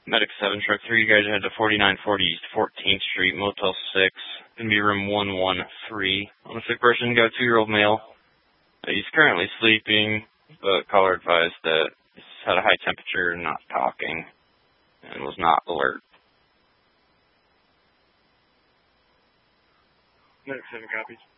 Medic 7, Truck 3, you guys are headed to 4940 East 14th Street, Motel 6. Gonna be room 113. On the sick person, got a 2-year-old male. He's currently sleeping, but caller advised that he's had a high temperature, not talking, and was not alert. Medic 7 copies.